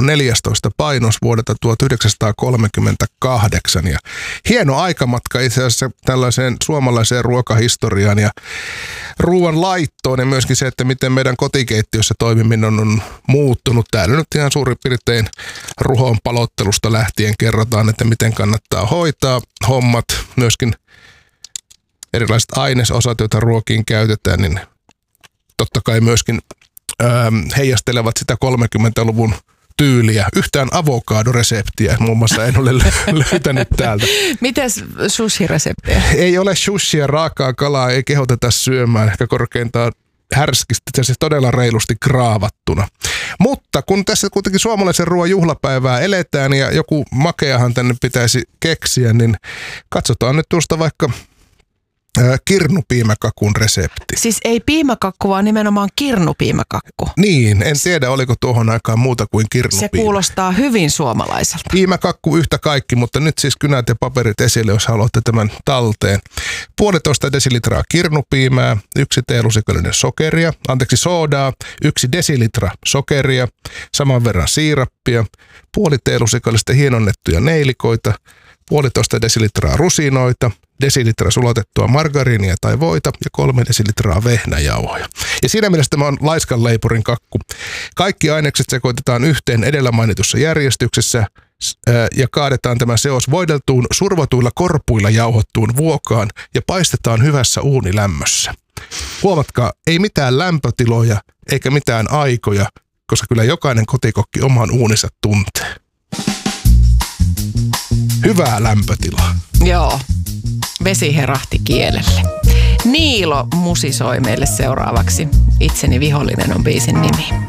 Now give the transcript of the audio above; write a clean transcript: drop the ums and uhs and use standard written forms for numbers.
14 painos vuodelta 1938. Ja hieno aikamatka itse asiassa tällaiseen suomalaiseen ruokahistoriaan ja ruoan laittoon ja myöskin se, että miten meidän kotikeittiössä toimiminen on muuttunut. Täällä nyt ihan suurin piirtein ruhon palottelusta lähtien kerrotaan, että miten kannattaa hoitaa hommat, myöskin erilaiset ainesosat, joita ruokiin käytetään, niin totta kai myöskin heijastelevat sitä 30-luvun tyyliä. Yhtään avokadoreseptiä muun muassa en ole löytänyt täältä. Mites sushi-reseptiä? Ei ole sushia, raakaa kalaa, ei kehoteta syömään. Ehkä korkeintaan härskisti, se todella reilusti kraavattuna. Mutta kun tässä kuitenkin suomalaisen ruoan juhlapäivää eletään ja joku makeahan tänne pitäisi keksiä, niin katsotaan nyt tuosta vaikka kirnupiimäkakun resepti. Siis ei piimäkakku, vaan nimenomaan kirnupiimäkakku. Niin, en tiedä oliko tuohon aikaan muuta kuin kirnupiimä. Se kuulostaa hyvin suomalaiselta. Piimäkakku yhtä kaikki, mutta nyt siis kynät ja paperit esille, jos haluatte tämän talteen. 1,5 desilitraa kirnupiimää, 1 teelusikallinen soodaa, 1 desilitra sokeria, saman verran siirappia, 0,5 teelusikallista hienonnettuja neilikoita, 1,5 desilitraa rusinoita, desilitra sulatettua margariinia tai voita ja 3 desilitraa vehnäjauhoja. Ja siinä mielessä tämä on laiskan leipurin kakku. Kaikki ainekset sekoitetaan yhteen edellä mainitussa järjestyksessä ja kaadetaan tämä seos voideltuun survotuilla korpuilla jauhottuun vuokaan ja paistetaan hyvässä uunilämmössä. Huomatkaa, ei mitään lämpötiloja eikä mitään aikoja, koska kyllä jokainen kotikokki oman uuninsa tuntee. Hyvää lämpötilaa. Joo, vesi herahti kielelle. Niilo musisoi meille seuraavaksi. Itseni vihollinen on biisin nimi.